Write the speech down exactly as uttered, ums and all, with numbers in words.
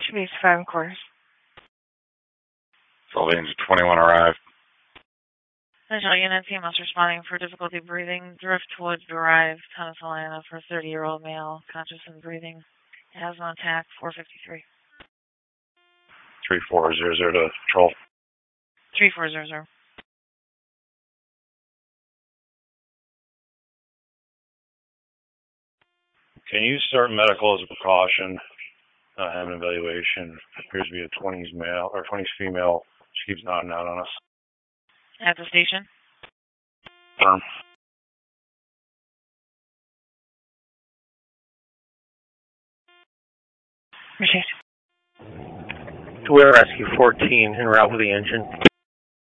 Should be five quarters. Sylvains twenty-one arrived. Initial unit team is responding for difficulty breathing. Driftwood Drive, Tennesseeana, for a thirty-year-old male, conscious and breathing. Asthma attack, four fifty-three. three four zero zero to patrol. three four zero zero. Can you start medical as a precaution? Uh, have an evaluation. Appears to be a twenties male or twenties female. She keeps nodding out on us. At the station? Firm. Received. We're Rescue fourteen en route with the engine.